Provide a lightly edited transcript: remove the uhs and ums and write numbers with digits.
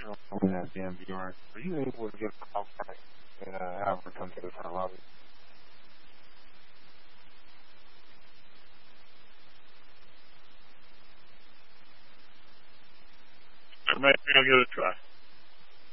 in that DMVR, are you able to get a call back and have her come to the front lobby? Maybe I'll give it a try.